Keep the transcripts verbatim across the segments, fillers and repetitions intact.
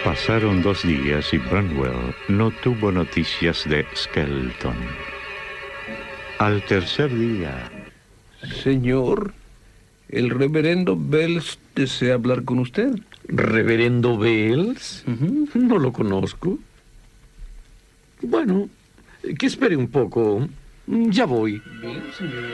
Pasaron dos días y Branwell no tuvo noticias de Skelton. Al tercer día... Señor, el reverendo Bells desea hablar con usted. ¿Reverendo Bells? Uh-huh. No lo conozco. Bueno, que espere un poco. Ya voy. Bien, señor.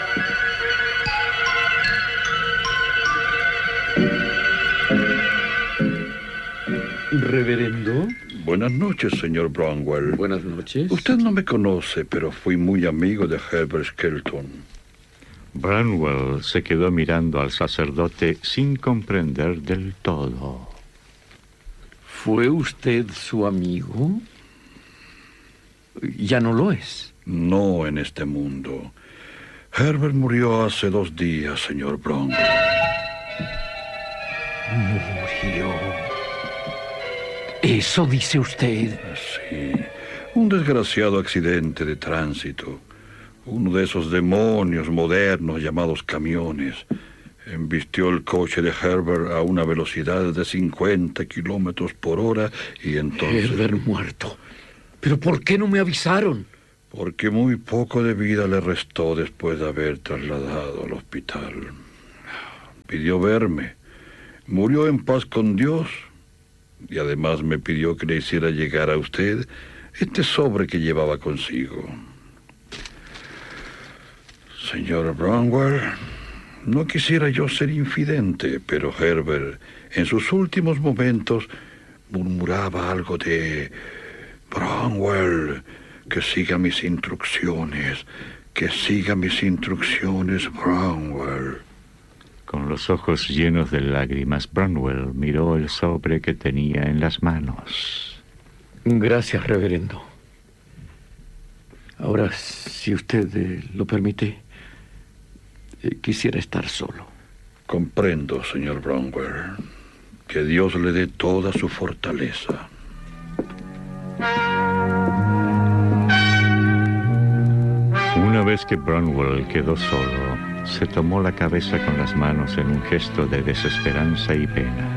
¿Reverendo? Buenas noches, señor Branwell. Buenas noches. Usted no me conoce, pero fui muy amigo de Herbert Skelton. Branwell se quedó mirando al sacerdote sin comprender del todo. ¿Fue usted su amigo? Ya no lo es. No en este mundo. Herbert murió hace dos días, señor Branwell. Murió. ¿Eso dice usted? Sí, un desgraciado accidente de tránsito. Uno de esos demonios modernos llamados camiones embistió el coche de Herbert a una velocidad de cincuenta kilómetros por hora y entonces... Herbert muerto. ¿Pero por qué no me avisaron? Porque muy poco de vida le restó después de haber trasladado al hospital. Pidió verme. Murió en paz con Dios. Y además me pidió que le hiciera llegar a usted este sobre que llevaba consigo. Señor Branwell, no quisiera yo ser infidente, pero Herbert, en sus últimos momentos, murmuraba algo de... Branwell, que siga mis instrucciones, que siga mis instrucciones, Branwell. Con los ojos llenos de lágrimas, Branwell miró el sobre que tenía en las manos. Gracias, reverendo. Ahora, si usted eh, lo permite, eh, quisiera estar solo. Comprendo, señor Branwell. Que Dios le dé toda su fortaleza. Una vez que Branwell quedó solo, se tomó la cabeza con las manos en un gesto de desesperanza y pena.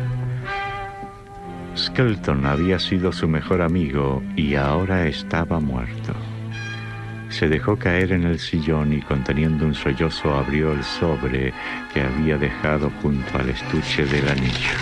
Skelton había sido su mejor amigo y ahora estaba muerto. Se dejó caer en el sillón y, conteniendo un sollozo, abrió el sobre que había dejado junto al estuche del anillo.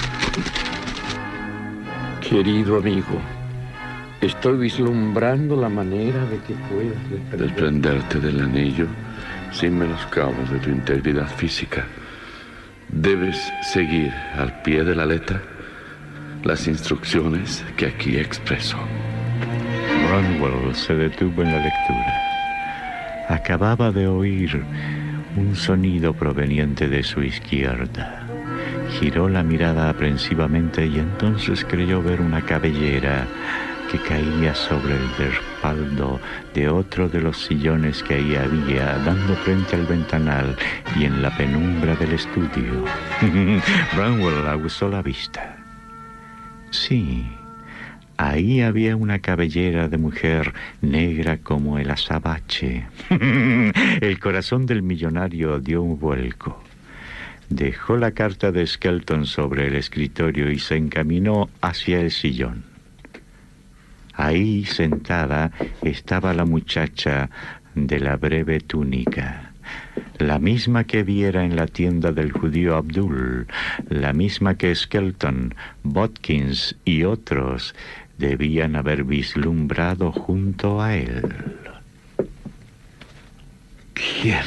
Querido amigo, estoy vislumbrando la manera de que puedas desprender... desprenderte del anillo sin menoscabo de tu integridad física. Debes seguir al pie de la letra las instrucciones que aquí expreso. Branwell se detuvo en la lectura. Acababa de oír un sonido proveniente de su izquierda. Giró la mirada aprensivamente y entonces creyó ver una cabellera que caía sobre el respaldo de otro de los sillones que ahí había, dando frente al ventanal y en la penumbra del estudio. Branwell aguzó la vista. Sí, ahí había una cabellera de mujer negra como el azabache. El corazón del millonario dio un vuelco. Dejó la carta de Skelton sobre el escritorio y se encaminó hacia el sillón. Ahí, sentada, estaba la muchacha de la breve túnica. La misma que viera en la tienda del judío Abdul, la misma que Skelton, Botkins y otros debían haber vislumbrado junto a él. ¿Quién?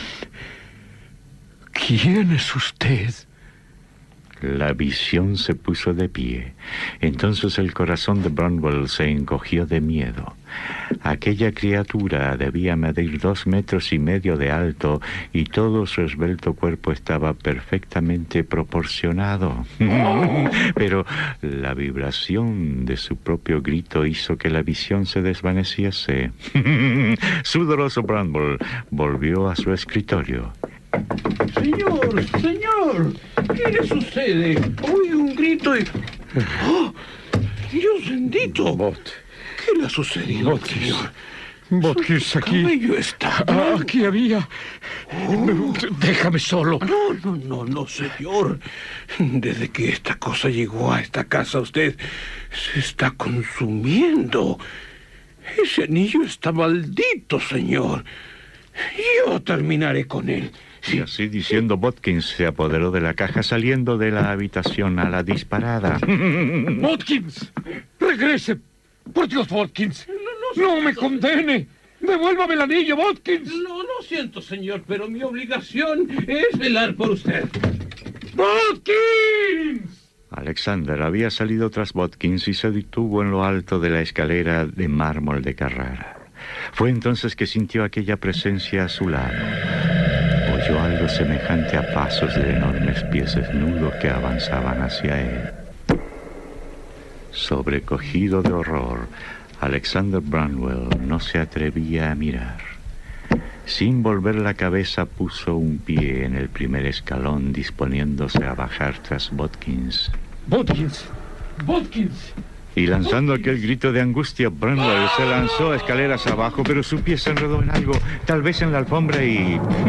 ¿Quién es usted? La visión se puso de pie. Entonces el corazón de Branwell se encogió de miedo. Aquella criatura debía medir dos metros y medio de alto y todo su esbelto cuerpo estaba perfectamente proporcionado. Pero la vibración de su propio grito hizo que la visión se desvaneciese. Sudoroso, Branwell volvió a su escritorio. Señor, señor, ¿qué le sucede? Oí un grito y... ¡Oh! ¡Dios bendito! Bot. ¿Qué le ha sucedido, Botkins. señor? Watkins, aquí. Cabello está. Ah, aquí había. Oh. Déjame solo. No, no, no, no, señor. Desde que esta cosa llegó a esta casa, usted se está consumiendo. Ese anillo está maldito, señor. Yo terminaré con él. Y así diciendo, Watkins se apoderó de la caja, saliendo de la habitación a la disparada. ¡Watkins! ¡Regrese! ¡Por Dios, Watkins! ¡No me condene! ¡Devuélvame el anillo, Watkins! No, lo siento, señor, pero mi obligación es velar por usted. ¡Watkins! Alexander había salido tras Watkins y se detuvo en lo alto de la escalera de mármol de Carrara. Fue entonces que sintió aquella presencia a su lado. Oyó algo semejante a pasos de enormes pies desnudos que avanzaban hacia él. Sobrecogido de horror, Alexander Branwell no se atrevía a mirar. Sin volver la cabeza, puso un pie en el primer escalón, disponiéndose a bajar tras Watkins. ¡Watkins! ¡Watkins! Y lanzando aquel grito de angustia, Branwell se lanzó escaleras abajo, pero su pie se enredó en algo, tal vez en la alfombra, y